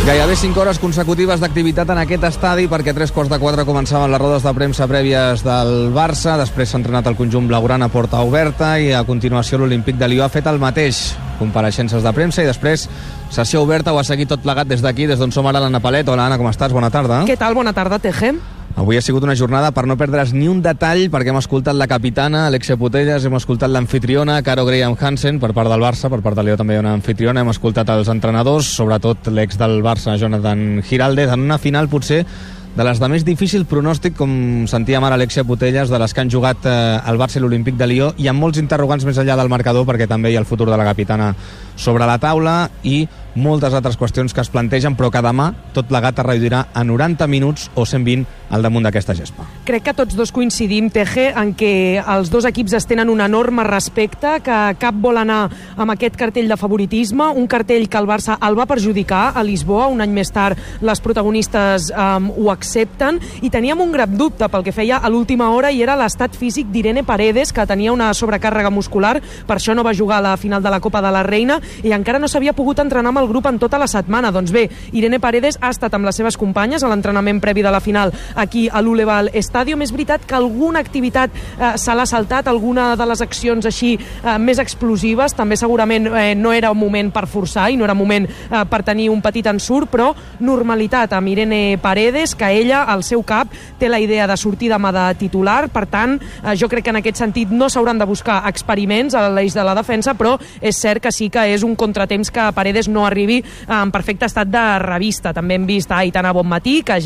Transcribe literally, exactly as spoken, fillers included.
Gairebé cinc hores consecutives d'activitat en aquest estadi, perquè a tres quarts de quatre començaven les rodes de premsa prèvies del Barça, després s'ha entrenat el conjunt blaugrana a porta oberta i a continuació l'Olímpic de Lió ha fet el mateix, compareixences de premsa i després sessió oberta. Ho ha seguit tot plegat des d'aquí, des d'on som ara, l'Anna Palet. Hola, Anna, com estàs? Bona tarda. Què tal? Bona tarda, Teje. Avui ha sigut una jornada per no perdre's ni un detall, perquè hem escoltat la capitana, Alexia Putellas, hem escoltat l'anfitriona, Caro Graham Hansen, per part del Barça, per part de Lió també hi ha una anfitriona, hem escoltat els entrenadors, sobretot l'ex del Barça, Jonathan Giraldez, en una final potser de les de més difícil pronòstic, com sentíem ara Alexia Putellas, de les que han jugat eh, el Barça i l'Olímpic de Lió, i amb molts interrogants més enllà del marcador, perquè també hi ha el futur de la capitana sobre la taula i moltes altres qüestions que es plantegen, però que demà tot plegat es reduirà a noranta minuts o cent vint al damunt d'aquesta gespa. Crec que tots dos coincidim, Teje, en què els dos equips es tenen un enorme respecte, que cap vol anar amb aquest cartell de favoritisme, un cartell que el Barça el va perjudicar a Lisboa, un any més tard les protagonistes um, ho accepten, i teníem un gran dubte pel que feia a l'última hora, i era l'estat físic d'Irene Paredes, que tenia una sobrecàrrega muscular, per això no va jugar a la final de la Copa de la Reina, i encara no s'havia pogut entrenar amb el grup en tota la setmana. Doncs bé, Irene Paredes ha estat amb les seves companyes a l'entrenament previ de la final aquí a l'Uleval Stadium. És veritat que alguna activitat eh, se l'ha saltat, alguna de les accions així eh, més explosives, també segurament eh, no era un moment per forçar i no era moment eh, per tenir un petit ensurt, però normalitat amb Irene Paredes, que ella, al seu cap, té la idea de sortir demà de titular. Per tant, eh, jo crec que en aquest sentit no s'hauran de buscar experiments a l'eix de la defensa, però és cert que sí que és un contratemps que Paredes no arribi en perfecte estat de revista. També hem vist a Aitana Bonmatí, que